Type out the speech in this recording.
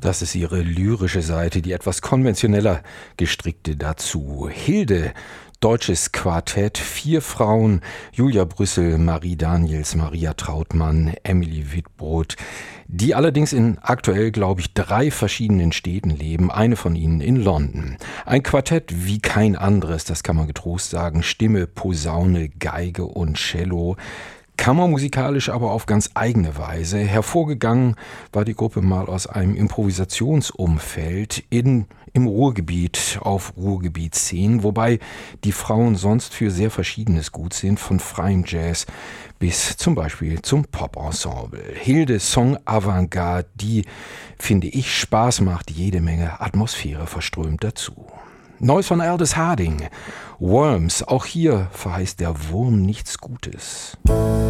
Das ist ihre lyrische Seite, die etwas konventioneller gestrickte dazu. Hilde, deutsches Quartett, 4 Frauen, Julia Brüssel, Marie Daniels, Maria Trautmann, Emily Wittbrod, die allerdings in aktuell, glaube ich, 3 verschiedenen Städten leben, eine von ihnen in London. Ein Quartett wie kein anderes, das kann man getrost sagen, Stimme, Posaune, Geige und Cello. Kammermusikalisch aber auf ganz eigene Weise. Hervorgegangen war die Gruppe mal aus einem Improvisationsumfeld im Ruhrgebiet, auf Ruhrgebietsszenen, wobei die Frauen sonst für sehr Verschiedenes gut sind, von freiem Jazz bis zum Beispiel zum Pop-Ensemble. Hilde Song Avantgarde, die, finde ich, Spaß macht, jede Menge Atmosphäre verströmt dazu. Neues von Aldous Harding, Worms, auch hier verheißt der Wurm nichts Gutes.